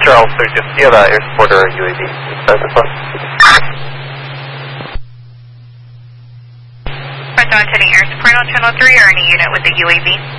Charles 3, do you have air support or UAV inside this one? Press on to the air support on channel 3 or any unit with a UAV.